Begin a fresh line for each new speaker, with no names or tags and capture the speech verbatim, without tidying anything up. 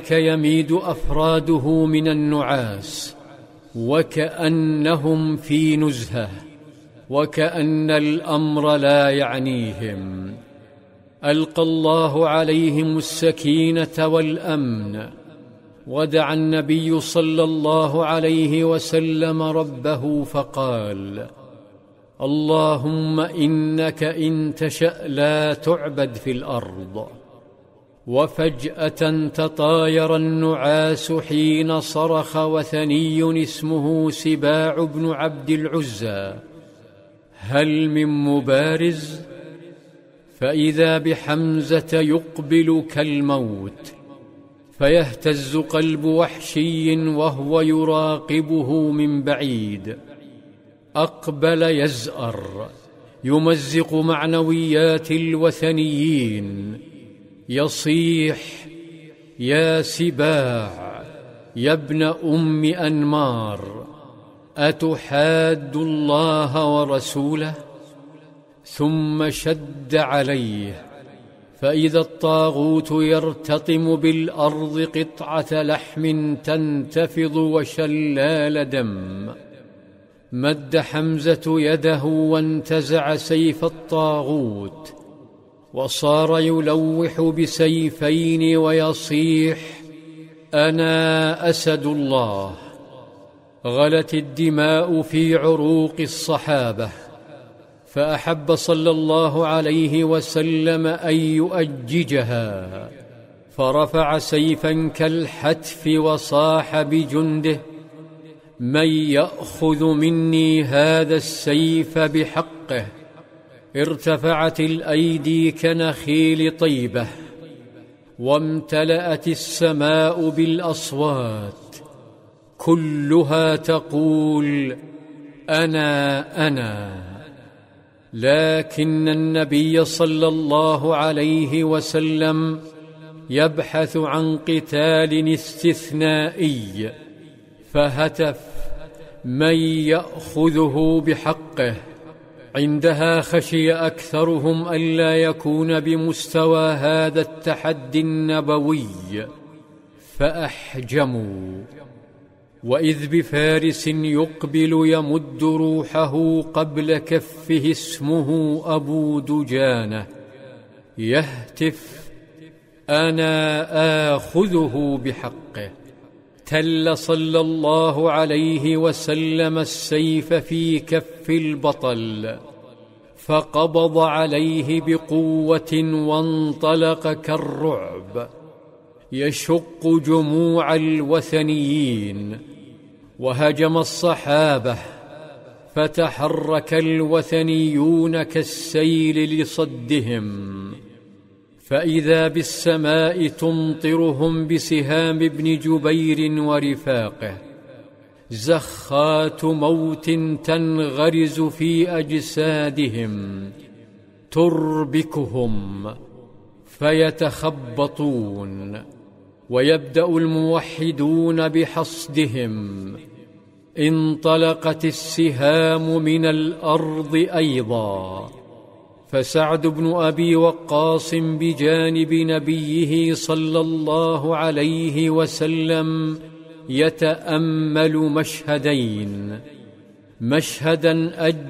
يميد أفراده من النعاس وكأنهم في نزهة، وكأن الأمر لا يعنيهم. ألقى الله عليهم السكينة والأمن، ودعا النبي صلى الله عليه وسلم ربه فقال: اللهم إنك إن تشأ لا تعبد في الأرض. وفجأة تطاير النعاس حين صرخ وثني اسمه سباع بن عبد العزى: هل من مبارز؟ فإذا بحمزة يقبل كالموت، فيهتز قلب وحشي وهو يراقبه من بعيد. أقبل يزأر يمزق معنويات الوثنيين، يصيح: يا سباع يا ابن أم أنمار، أتحاد الله ورسوله؟ ثم شد عليه، فإذا الطاغوت يرتطم بالأرض قطعة لحم تنتفض وشلال دم. مد حمزة يده وانتزع سيف الطاغوت، وصار يلوح بسيفين ويصيح: أنا أسد الله. غلت الدماء في عروق الصحابة، فأحب صلى الله عليه وسلم أن يؤججها، فرفع سيفا كالحتف وصاح بجنده: من يأخذ مني هذا السيف بحقه؟ ارتفعت الأيدي كنخيل طيبة، وامتلأت السماء بالأصوات، كلها تقول: أنا أنا. لكن النبي صلى الله عليه وسلم يبحث عن قتال استثنائي، فهتف: من يأخذه بحقه؟ عندها خشي أكثرهم ألا يكون بمستوى هذا التحدي النبوي، فأحجموا. وإذ بفارس يقبل يمد روحه قبل كفه اسمه أبو دجانة، يهتف: أنا آخذه بحقه. تل صلى الله عليه وسلم السيف في كف البطل، فقبض عليه بقوة وانطلق كالرعب، يشق جموع الوثنيين. وهجم الصحابة، فتحرك الوثنيون كالسيل لصدهم، فإذا بالسماء تمطرهم بسهام ابن جبير ورفاقه، زخات موت تنغرز في أجسادهم تربكهم، فيتخبطون، ويبدأ الموحدون بحصدهم. انطلقت السهام من الأرض أيضا، فسعد بن أبي وقاص بجانب نبيه صلى الله عليه وسلم يتأمل مشهدين: مشهدا أج